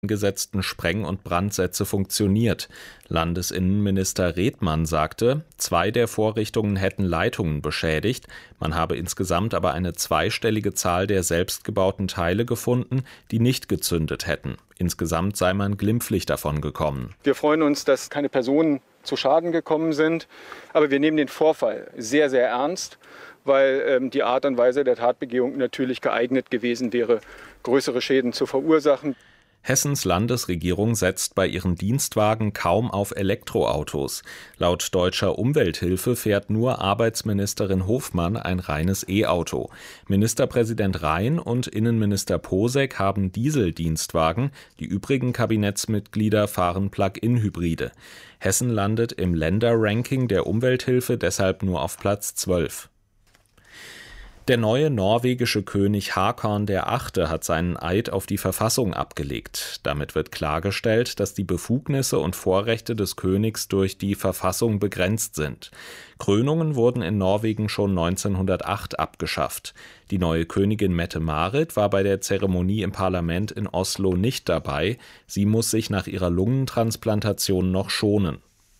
gesetzten Spreng- und Brandsätze funktioniert. Landesinnenminister Redmann sagte, 2 der Vorrichtungen hätten Leitungen beschädigt. Man habe insgesamt aber eine zweistellige Zahl der selbstgebauten Teile gefunden, die nicht gezündet hätten. Insgesamt sei man glimpflich davon gekommen. Wir freuen uns, dass keine Personen zu Schaden gekommen sind. Aber wir nehmen den Vorfall sehr, sehr ernst, weil die Art und Weise der Tatbegehung natürlich geeignet gewesen wäre, größere Schäden zu verursachen. Hessens Landesregierung setzt bei ihren Dienstwagen kaum auf Elektroautos. Laut Deutscher Umwelthilfe fährt nur Arbeitsministerin Hofmann ein reines E-Auto. Ministerpräsident Rhein und Innenminister Posek haben Dieseldienstwagen. Die übrigen Kabinettsmitglieder fahren Plug-in-Hybride. Hessen landet im Länderranking der Umwelthilfe deshalb nur auf Platz 12. Der neue norwegische König Haakon VIII. Hat seinen Eid auf die Verfassung abgelegt. Damit wird klargestellt, dass die Befugnisse und Vorrechte des Königs durch die Verfassung begrenzt sind. Krönungen wurden in Norwegen schon 1908 abgeschafft. Die neue Königin Mette-Marit war bei der Zeremonie im Parlament in Oslo nicht dabei. Sie muss sich nach ihrer Lungentransplantation noch schonen.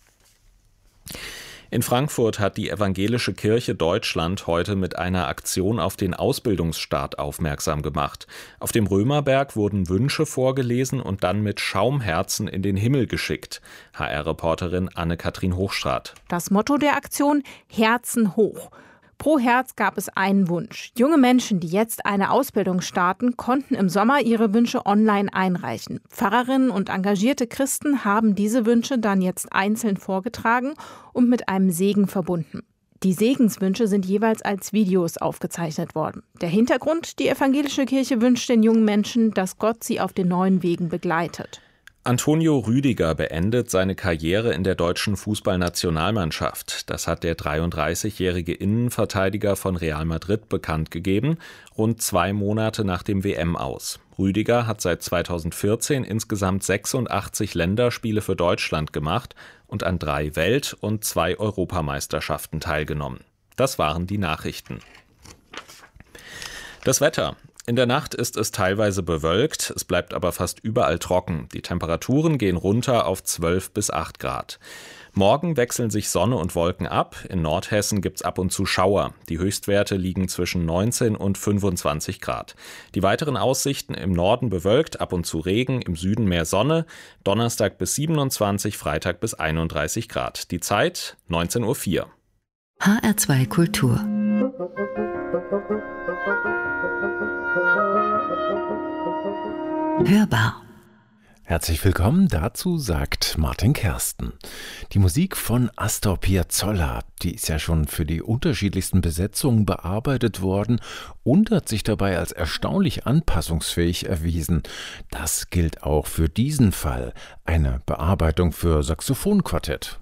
In Frankfurt hat die Evangelische Kirche Deutschland heute mit einer Aktion auf den Ausbildungsstart aufmerksam gemacht. Auf dem Römerberg wurden Wünsche vorgelesen und dann mit Schaumherzen in den Himmel geschickt. HR-Reporterin Anne-Kathrin Hochstraat. Das Motto der Aktion: Herzen hoch. Pro Herz gab es einen Wunsch. Junge Menschen, die jetzt eine Ausbildung starten, konnten im Sommer ihre Wünsche online einreichen. Pfarrerinnen und engagierte Christen haben diese Wünsche dann jetzt einzeln vorgetragen und mit einem Segen verbunden. Die Segenswünsche sind jeweils als Videos aufgezeichnet worden. Der Hintergrund: Die evangelische Kirche wünscht den jungen Menschen, dass Gott sie auf den neuen Wegen begleitet. Antonio Rüdiger beendet seine Karriere in der deutschen Fußballnationalmannschaft. Das hat der 33-jährige Innenverteidiger von Real Madrid bekannt gegeben, rund 2 Monate nach dem WM-Aus. Rüdiger hat seit 2014 insgesamt 86 Länderspiele für Deutschland gemacht und an 3 Welt- und 2 Europameisterschaften teilgenommen. Das waren die Nachrichten. Das Wetter. In der Nacht ist es teilweise bewölkt, es bleibt aber fast überall trocken. Die Temperaturen gehen runter auf 12 bis 8 Grad. Morgen wechseln sich Sonne und Wolken ab. In Nordhessen gibt's ab und zu Schauer. Die Höchstwerte liegen zwischen 19 und 25 Grad. Die weiteren Aussichten: im Norden bewölkt, ab und zu Regen, im Süden mehr Sonne. Donnerstag bis 27, Freitag bis 31 Grad. Die Zeit 19:04 Uhr. HR2 Kultur. Hörbar. Herzlich willkommen, dazu sagt Martin Kersten. Die Musik von Astor Piazzolla, die ist ja schon für die unterschiedlichsten Besetzungen bearbeitet worden und hat sich dabei als erstaunlich anpassungsfähig erwiesen. Das gilt auch für diesen Fall, eine Bearbeitung für Saxophonquartett.